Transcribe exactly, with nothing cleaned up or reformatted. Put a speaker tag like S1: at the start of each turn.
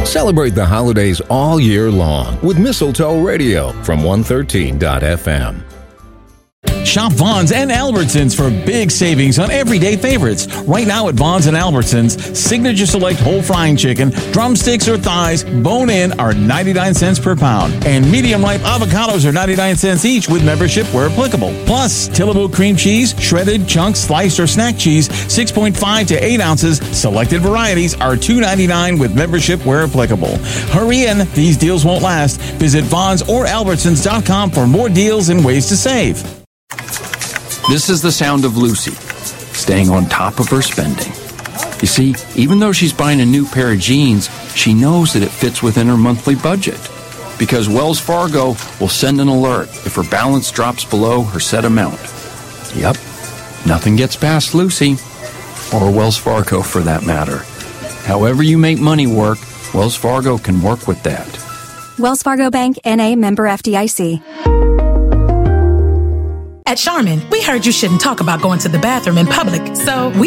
S1: Celebrate the holidays all year long with Mistletoe Radio from one thirteen F M.
S2: Shop Vons and Albertsons for big savings on everyday favorites. Right now at Vons and Albertsons, Signature Select whole frying chicken, drumsticks or thighs, bone-in are ninety-nine cents per pound. And medium-ripe avocados are ninety-nine cents each with membership where applicable. Plus, Tillamook cream cheese, shredded, chunks, sliced, or snack cheese, six point five to eight ounces. Selected varieties are two ninety-nine with membership where applicable. Hurry in, these deals won't last. Visit Vons or Albertsons dot com for more deals and ways to save.
S3: This is the sound of Lucy, staying on top of her spending. You see, even though she's buying a new pair of jeans, she knows that it fits within her monthly budget. Because Wells Fargo will send an alert if her balance drops below her set amount. Yep, nothing gets past Lucy, or Wells Fargo for that matter. However you make money work, Wells Fargo can work with that.
S4: Wells Fargo Bank, N A, member F D I C.
S5: At Charmin, we heard you shouldn't talk about going to the bathroom in public, so we